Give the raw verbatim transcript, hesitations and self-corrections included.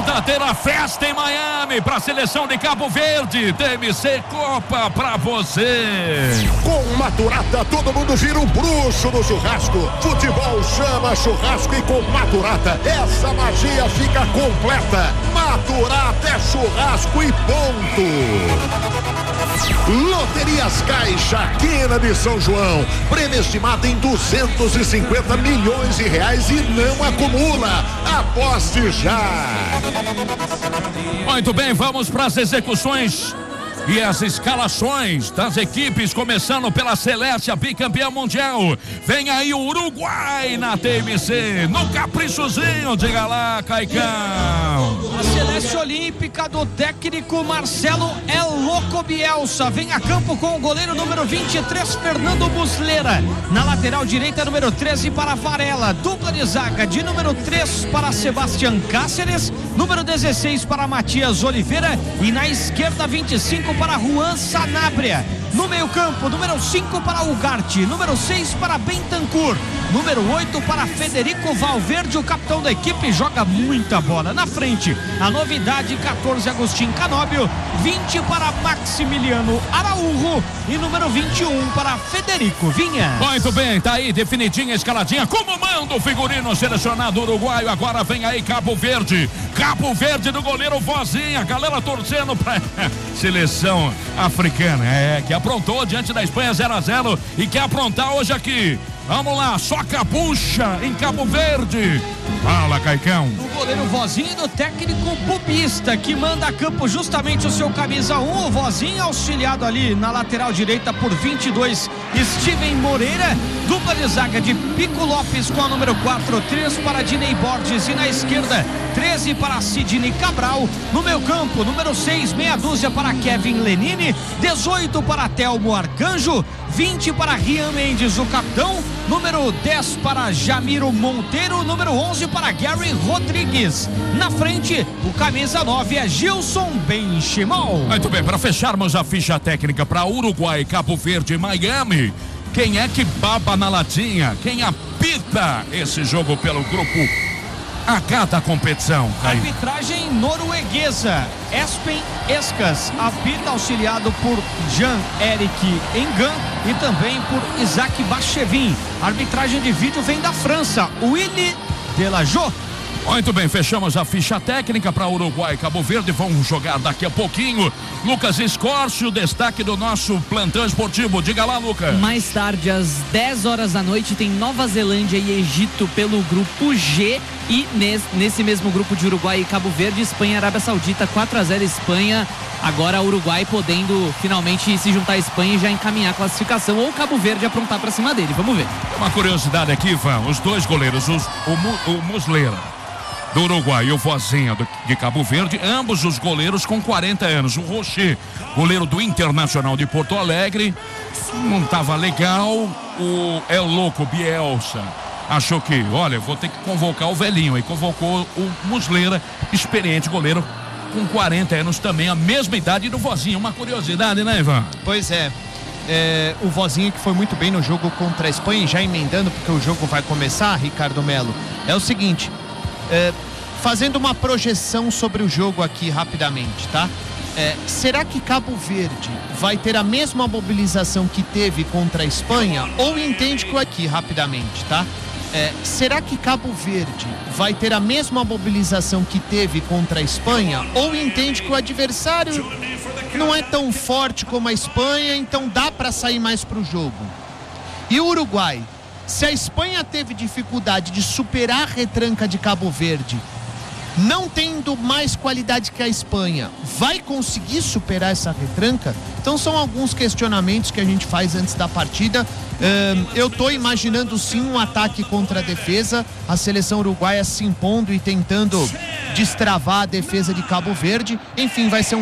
verdadeira festa em Miami para a seleção de Cabo Verde. T M C Copa para você. Com Maturata, todo mundo vira um bruxo no churrasco. Futebol chama churrasco e com Maturata, essa magia fica completa. Maturata é churrasco e ponto. Loterias Caixa, Quina de São João. Prêmio estimado em duzentos e cinquenta milhões de reais e não acumula. Aposte já. Muito bem, vamos para as execuções e as escalações das equipes, começando pela Celeste, a bicampeã mundial. Vem aí o Uruguai na T M C, no caprichozinho, diga lá, Caicão. A Celeste Olímpica do técnico Marcelo É Louco Bielsa vem a campo com o goleiro número vinte e três, Fernando Muslera. Na lateral direita, número treze para Varela. Dupla de zaga de número três para Sebastião Cáceres, número dezesseis para Matias Oliveira e na esquerda vinte e cinco para Juan Sanabria. No meio campo, número cinco para Ugarte, número seis para Bentancur, número oito para Federico Valverde, o capitão da equipe, joga muita bola. Na frente, a novidade, catorze, Agostinho Canóbio, vinte para Maximiliano Araújo e número vinte e um para Federico Vinha. Muito bem, tá aí definidinha, escaladinha, como manda o figurino selecionado uruguaio. Agora vem aí Cabo Verde, Cabo Verde do goleiro Vozinha, galera torcendo pra seleção africana, é, que aprontou diante da Espanha zero a zero e quer aprontar hoje aqui. Vamos lá, só capucha em Cabo Verde. Fala, Caicão. O goleiro Vozinho do técnico Bubista, que manda a campo justamente o seu camisa um, o Vozinho, auxiliado ali na lateral direita por vinte e dois, Steven Moreira. Dupla de zaga de Pico Lopes com a número quatro, três para Dinei Borges e na esquerda, treze para Sidney Cabral. No meio campo, número seis, meia dúzia para Kevin Lenine, dezoito para Telmo Arcanjo, vinte para Rian Mendes, o capitão, número dez para Jamiro Monteiro, número onze para Gary Rodrigues. Na frente, o camisa nove é Gilson Benchimol. Muito bem, para fecharmos a ficha técnica para Uruguai, Cabo Verde e Miami, quem é que baba na latinha? Quem apita esse jogo pelo grupo H da competição? Aí. Arbitragem norueguesa, Espen Escas apita, auxiliado por Jean-Eric Engan e também por Isaac Bachevin. Arbitragem de vídeo vem da França, Willy Delajot. Muito bem, fechamos a ficha técnica para Uruguai e Cabo Verde. Vamos jogar daqui a pouquinho. Lucas Escórcio, destaque do nosso plantão esportivo. Diga lá, Lucas. Mais tarde, às dez horas da noite, tem Nova Zelândia e Egito pelo grupo G. E nesse, nesse mesmo grupo de Uruguai e Cabo Verde, Espanha e Arábia Saudita, quatro a zero Espanha. Agora Uruguai podendo finalmente se juntar à Espanha e já encaminhar a classificação, ou Cabo Verde aprontar para cima dele. Vamos ver. Uma curiosidade aqui, Ivan. Os dois goleiros, os, o, o Muslera do Uruguai e o Vozinha do, de Cabo Verde, ambos os goleiros com quarenta anos. O Rocher, goleiro do Internacional de Porto Alegre, não estava legal. O É Louco Bielsa achou que, olha, vou ter que convocar o velhinho, e convocou o Muslera, experiente goleiro com quarenta anos também, a mesma idade do Vozinha. Uma curiosidade, né, Ivan? Pois é. É, o Vozinho que foi muito bem no jogo contra a Espanha, já emendando porque o jogo vai começar, Ricardo Melo, é o seguinte, é, fazendo uma projeção sobre o jogo aqui rapidamente, tá? É, será que Cabo Verde vai ter a mesma mobilização que teve contra a Espanha, ou entende que aqui rapidamente, tá? É, será que Cabo Verde vai ter a mesma mobilização que teve contra a Espanha, ou entende que o adversário não é tão forte como a Espanha, então dá para sair mais pro jogo? E o Uruguai, se a Espanha teve dificuldade de superar a retranca de Cabo Verde, não tendo mais qualidade que a Espanha, vai conseguir superar essa retranca? Então são alguns questionamentos que a gente faz antes da partida. Uh, eu estou imaginando sim um ataque contra a defesa, a seleção uruguaia se impondo e tentando destravar a defesa de Cabo Verde. Enfim, vai ser um